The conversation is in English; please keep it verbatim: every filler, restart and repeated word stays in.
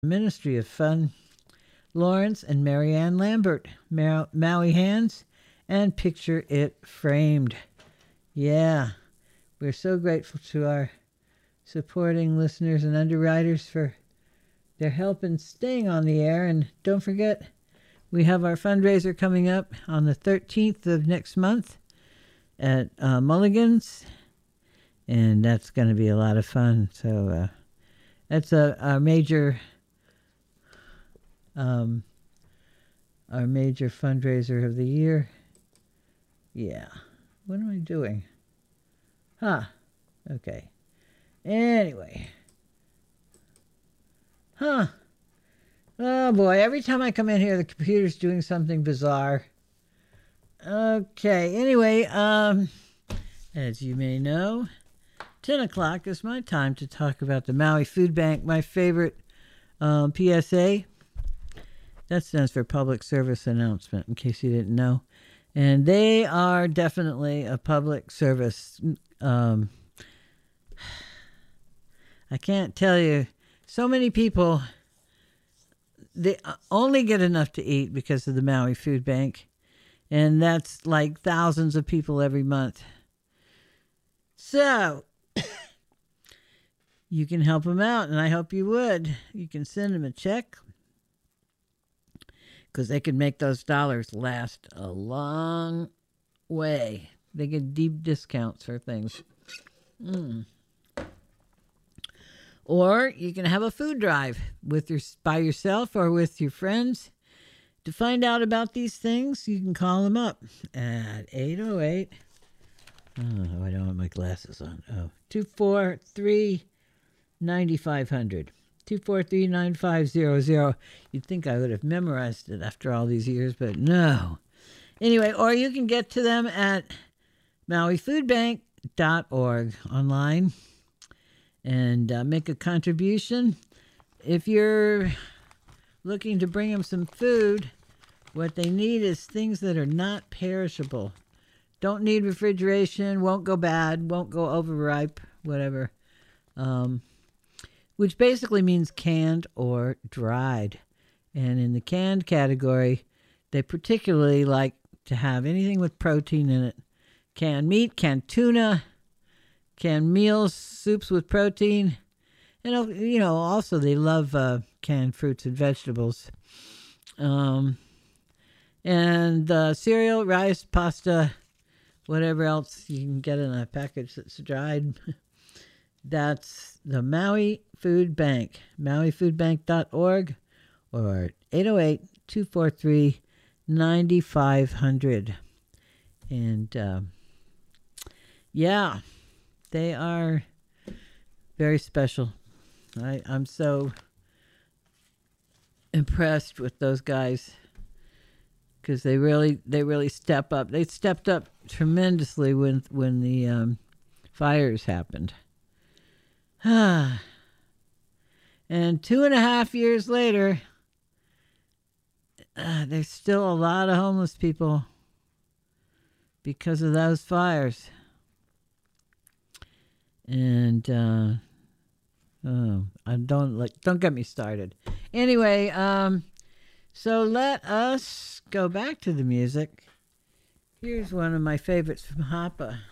Ministry of Fun, Lawrence and Marianne Lambert, Ma- Maui Hands, and Picture It Framed. Yeah, we're so grateful to our supporting listeners and underwriters for their help in staying on the air. And don't forget, we have our fundraiser coming up on the thirteenth of next month at uh, Mulligan's, and that's going to be a lot of fun. So uh, that's a, a major... Um, our major fundraiser of the year. Yeah. What am I doing? Huh. Okay. Anyway. Huh. Oh boy, every time I come in here, the computer's doing something bizarre. Okay. Anyway, um, as you may know, ten o'clock is my time to talk about the Maui Food Bank, my favorite um, P S A. That stands for Public Service Announcement, in case you didn't know. And they are definitely a public service. Um, I can't tell you. So many people, they only get enough to eat because of the Maui Food Bank. And that's like thousands of people every month. So, you can help them out, and I hope you would. You can send them a check, because they could make those dollars last a long way. They get deep discounts for things. Mm. Or you can have a food drive with your by yourself or with your friends. To find out about these things, you can call them up at eight oh eight. Oh, I don't have my glasses on. Oh, two four three, nine five hundred. two four three, nine five zero zero. You'd think I would have memorized it after all these years, but no. Anyway, or you can get to them at maui food bank dot org online and uh, make a contribution. If you're looking to bring them some food, what they need is things that are not perishable. Don't need refrigeration, won't go bad, won't go overripe, whatever. Um... which basically means canned or dried. And in the canned category, they particularly like to have anything with protein in it. Canned meat, canned tuna, canned meals, soups with protein. And, you know, also they love uh, canned fruits and vegetables. Um, and uh, cereal, rice, pasta, whatever else you can get in a package that's dried. That's the Maui Food Bank, maui food bank dot org or eight oh eight, two four three, nine five hundred. And uh, yeah, they are very special. I, I'm so impressed with those guys because they really they really step up. They stepped up tremendously when when the um, fires happened. Ah. And two and a half years later, uh, there's still a lot of homeless people because of those fires. And uh, oh, I don't like. Don't get me started. Anyway, um, so let us go back to the music. Here's one of my favorites from Hapa.